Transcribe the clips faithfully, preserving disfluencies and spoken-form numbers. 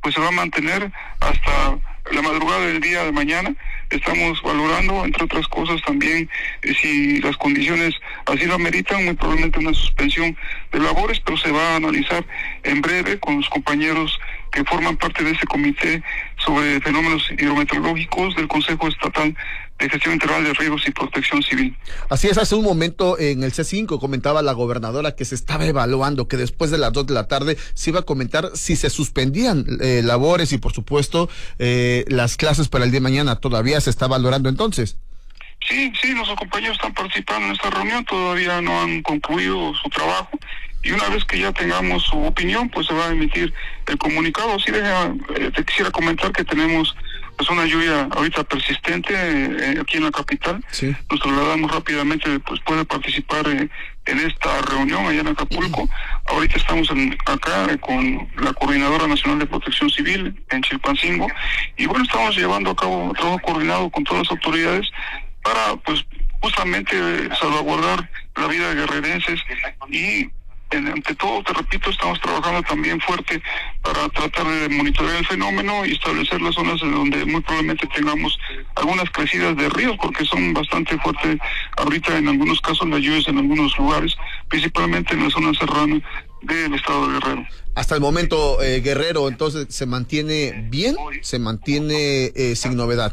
pues se va a mantener hasta la madrugada del día de mañana. Estamos valorando, entre otras cosas, también eh, si las condiciones así lo ameritan, muy probablemente una suspensión de labores, pero se va a analizar en breve con los compañeros que forman parte de ese comité sobre fenómenos hidrometeorológicos del Consejo Estatal de Gestión Integral de Riesgos y Protección Civil. Así es, hace un momento en el C cinco comentaba la gobernadora que se estaba evaluando, que después de las dos de la tarde se iba a comentar si se suspendían eh, labores y por supuesto eh, las clases para el día de mañana. ¿Todavía se está valorando entonces? Sí, sí, nuestros compañeros están participando en esta reunión, todavía no han concluido su trabajo y una vez que ya tengamos su opinión, pues se va a emitir el comunicado. Sí, deja, eh, te quisiera comentar que tenemos pues una lluvia ahorita persistente eh, aquí en la capital. Sí. Nos trasladamos rápidamente, pues puede participar eh, en esta reunión allá en Acapulco. Uh-huh. Ahorita estamos en, acá eh, con la Coordinadora Nacional de Protección Civil en Chilpancingo y bueno, estamos llevando a cabo un trabajo coordinado con todas las autoridades para pues justamente eh, salvaguardar la vida de guerrerenses y en, ante todo, te repito, estamos trabajando también fuerte para tratar de monitorear el fenómeno y establecer las zonas en donde muy probablemente tengamos algunas crecidas de ríos, porque son bastante fuertes ahorita en algunos casos las lluvias en algunos lugares, principalmente en la zona serrana del estado de Guerrero. Hasta el momento, eh, Guerrero, entonces, ¿se mantiene bien? ¿Se mantiene eh, sin novedad?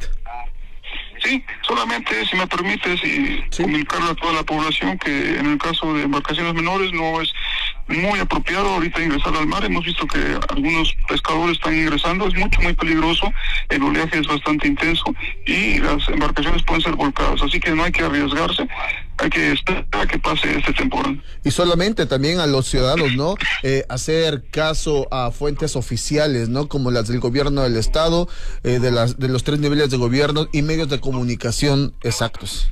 Sí, solamente, si me permites, y sí. comunicarle a toda la población que en el caso de embarcaciones menores no es muy apropiado ahorita ingresar al mar. Hemos visto que algunos pescadores están ingresando, es mucho, muy peligroso, el oleaje es bastante intenso y las embarcaciones pueden ser volcadas, así que no hay que arriesgarse, hay que esperar a que pase este temporal. Y solamente también a los ciudadanos, ¿no? Eh, hacer caso a fuentes oficiales, ¿no? Como las del gobierno del estado, eh, de las de los tres niveles de gobierno y medios de comunicación exactos.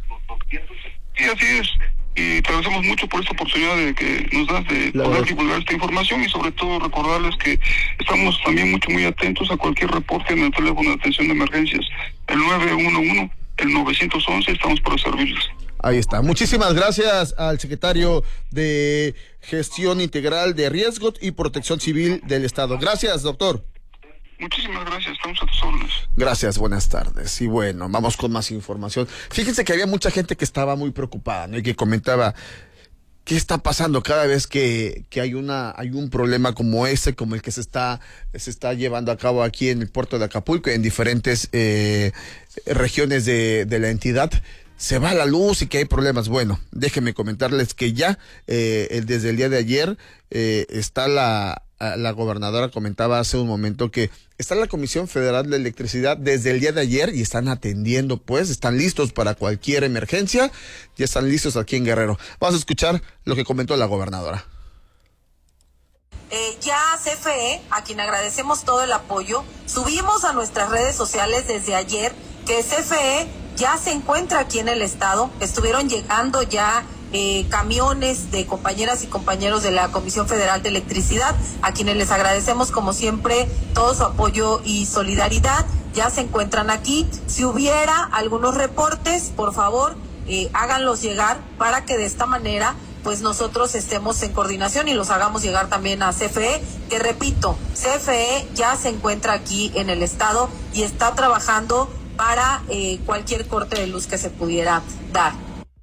Sí, así es. Y te agradecemos mucho por esta oportunidad de que nos das de la poder divulgar esta información y sobre todo recordarles que estamos también mucho muy atentos a cualquier reporte en el teléfono de atención de emergencias, el nueve uno uno, el novecientos once, estamos para servirles. Ahí está. Muchísimas gracias al secretario de Gestión Integral de Riesgos y Protección Civil del Estado. Gracias, doctor. Muchísimas gracias, estamos a tus órdenes. Gracias, buenas tardes. Y bueno, vamos con más información. Fíjense que había mucha gente que estaba muy preocupada, ¿no? Y que comentaba, ¿qué está pasando cada vez que, que hay una hay un problema como este, como el que se está se está llevando a cabo aquí en el puerto de Acapulco, en diferentes eh, regiones de, de la entidad? Se va la luz y que hay problemas. Bueno, déjenme comentarles que ya eh, desde el día de ayer eh, está la, la gobernadora comentaba hace un momento que está la Comisión Federal de Electricidad desde el día de ayer y están atendiendo, pues, están listos para cualquier emergencia, ya están listos aquí en Guerrero. Vamos a escuchar lo que comentó la gobernadora. Eh, ya C F E, a quien agradecemos todo el apoyo, subimos a nuestras redes sociales desde ayer que C F E ya se encuentra aquí en el estado. Estuvieron llegando ya eh, camiones de compañeras y compañeros de la Comisión Federal de Electricidad, a quienes les agradecemos como siempre todo su apoyo y solidaridad. Ya se encuentran aquí. Si hubiera algunos reportes, por favor, eh, háganlos llegar para que de esta manera pues nosotros estemos en coordinación y los hagamos llegar también a C F E, que repito, C F E ya se encuentra aquí en el estado y está trabajando para eh, cualquier corte de luz que se pudiera dar.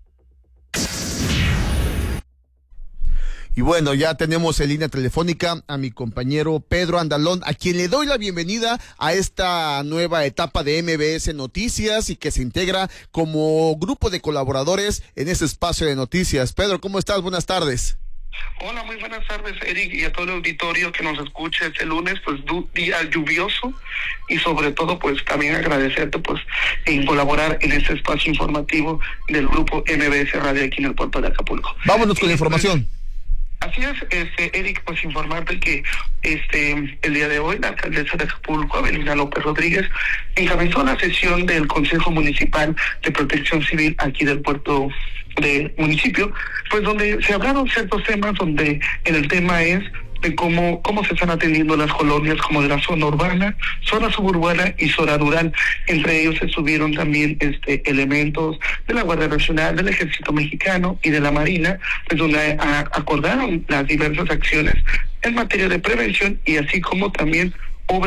Y bueno, ya tenemos en línea telefónica a mi compañero Pedro Andalón, a quien le doy la bienvenida a esta nueva etapa de M B S Noticias y que se integra como grupo de colaboradores en este espacio de noticias. Pedro, ¿cómo estás? Buenas tardes. Hola, muy buenas tardes, Eric, y a todo el auditorio que nos escucha este lunes, pues du- día lluvioso, y sobre todo pues también agradecerte pues en colaborar en este espacio informativo del grupo M B S Radio aquí en el puerto de Acapulco. Vámonos con y, la información. Pues, así es, este Eric, pues informarte que este el día de hoy la alcaldesa de Acapulco, Avelina López Rodríguez, encabezó la sesión del Consejo Municipal de Protección Civil aquí del puerto del municipio, pues donde se hablaron ciertos temas, donde en el tema es de cómo cómo se están atendiendo las colonias como de la zona urbana, zona suburbana y zona rural. Entre ellos estuvieron también este elementos de la Guardia Nacional, del Ejército Mexicano y de la Marina, pues donde a, acordaron las diversas acciones en materia de prevención y así como también